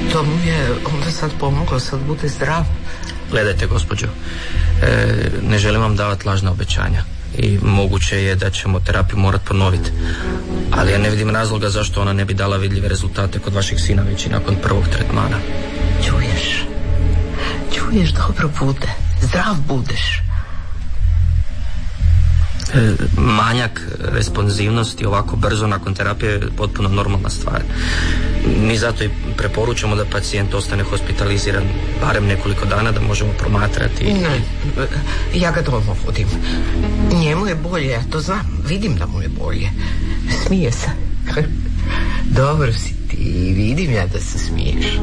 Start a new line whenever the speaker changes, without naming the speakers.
To mu je onda sad pomoglo, sad bude zdrav.
Gledajte, gospođo, ne želim vam davati lažna obećanja i moguće je da ćemo terapiju morati ponoviti, ali ja ne vidim razloga zašto ona ne bi dala vidljive rezultate kod vašeg sina već i nakon prvog tretmana.
Čuješ, dobro bude, zdrav budeš.
Manjak responsivnosti ovako brzo nakon terapije je potpuno normalna stvar. Mi zato i preporučamo da pacijent ostane hospitaliziran barem nekoliko dana da možemo promatrati.
Ne, ja ga doma vodim. Njemu je bolje, ja to znam, vidim da mu je bolje. Smije se. Dobro si ti, vidim ja da se smiješ.